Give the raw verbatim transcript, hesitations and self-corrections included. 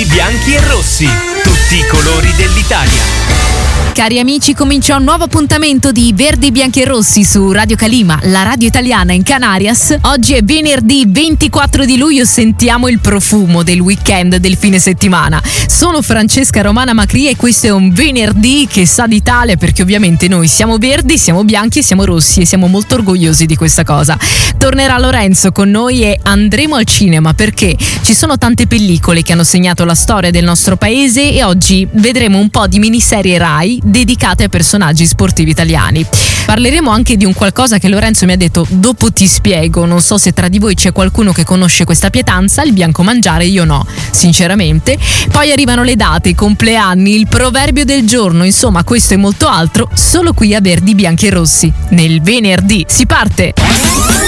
Verdi, bianchi e rossi, tutti i colori dell'Italia. Cari amici, comincia un nuovo appuntamento di Verdi, Bianchi e Rossi su Radio Calima, la radio italiana in Canarias. Oggi è venerdì ventiquattro di luglio, sentiamo il profumo del weekend, del fine settimana. Sono Francesca Romana Macri e questo è un venerdì che sa di tale perché ovviamente noi siamo verdi, siamo bianchi e siamo rossi e siamo molto orgogliosi di questa cosa. Tornerà Lorenzo con noi e andremo al cinema perché ci sono tante pellicole che hanno segnato la storia del nostro paese e oggi vedremo un po' di miniserie Rai dedicate a personaggi sportivi italiani. Parleremo anche di un qualcosa che Lorenzo mi ha detto dopo ti spiego, non so se tra di voi c'è qualcuno che conosce questa pietanza, il bianco mangiare, io no, sinceramente. Poi arrivano le date, i compleanni, il proverbio del giorno, insomma questo e molto altro solo qui a Verdi, Bianchi e Rossi. Nel venerdì si parte!